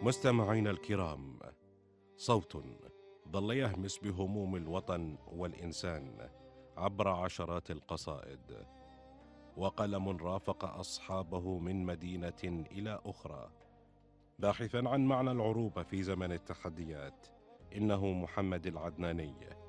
مستمعينا الكرام، صوت ظل يهمس بهموم الوطن والإنسان عبر عشرات القصائد، وقلم رافق أصحابه من مدينة إلى أخرى باحثا عن معنى العروبة في زمن التحديات. إنه محمد العدناني،